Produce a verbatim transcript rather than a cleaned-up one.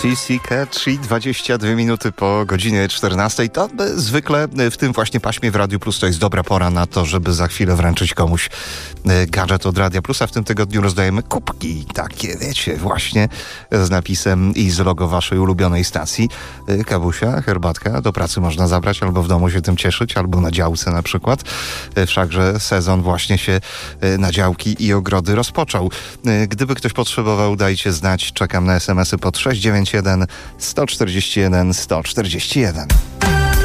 Catchy, dwadzieścia dwie minuty po godzinie czternastej. To zwykle w tym właśnie paśmie w Radiu Plus to jest dobra pora na to, żeby za chwilę wręczyć komuś gadżet od Radia Plus, a w tym tygodniu rozdajemy kubki takie, wiecie, właśnie z napisem i z logo waszej ulubionej stacji. Kawusia, herbatka, do pracy można zabrać, albo w domu się tym cieszyć, albo na działce na przykład. Wszakże sezon właśnie się na działki i ogrody rozpoczął. Gdyby ktoś potrzebował, dajcie znać. Czekam na es em esy pod sześć dziewięć jeden sto czterdzieści jeden sto czterdzieści jeden.